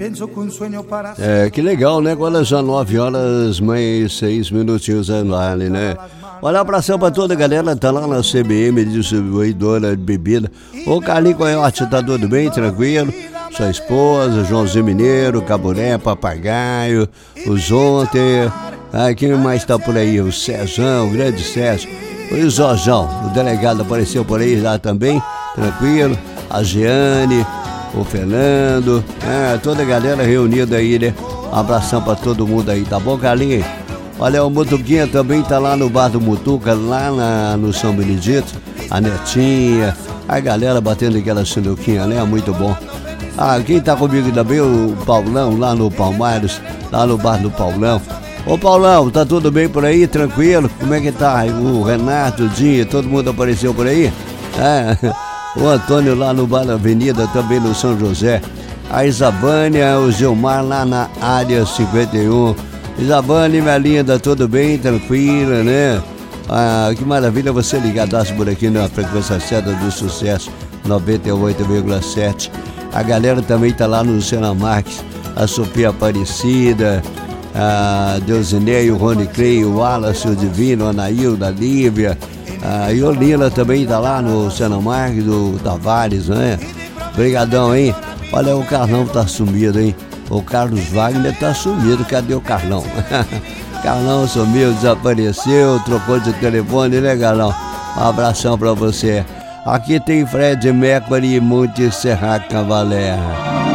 penso que un sueño para Que legal, né? Agora já 9 horas mais 6 minutinhos online, né? Olha, abração pra toda a galera, tá lá na CBM, distribuidora de bebida. Ô Carlinhos Coyote, tá tudo bem, tranquilo? Sua esposa, Joãozinho Mineiro, Caburé, Papagaio, o Zonter, quem mais tá por aí? O Cezão, o grande César, o Zojão, o delegado apareceu por aí já também, tranquilo? A Giane, o Fernando, toda a galera reunida aí, né? Um abração pra todo mundo aí, tá bom, Carlinhos? Olha, o Mutuquinha também tá lá no bar do Mutuca, lá no São Benedito, a Netinha, a galera batendo aquela sinuquinha, né? Muito bom. Quem tá comigo também, o Paulão, lá no Palmares, lá no bar do Paulão. Ô Paulão, tá tudo bem por aí? Tranquilo? Como é que tá? O Renato, o Dinho, todo mundo apareceu por aí? O Antônio lá no bar da Avenida, também no São José. A Isabânia, o Gilmar lá na área 51. Isabane, minha linda, tudo bem? Tranquila, né? Que maravilha você ligadaço por aqui na frequência certa do sucesso 98,7. A galera também tá lá no Luciana Marques, a Sofia Aparecida, a Deusineia, o Rony Clay, o Wallace, o Divino, a Anaílda, a Lívia, a Iolina também tá lá no Luciana Marques, o Tavares, né? Obrigadão, hein? Olha, o Carlão tá sumido, hein? O Carlos Wagner tá sumido, cadê o Carlão? Carlão sumiu, desapareceu, trocou de telefone, né, Carlão? Um abração pra você. Aqui tem Fred Mercury e Monte Serra Cavalera.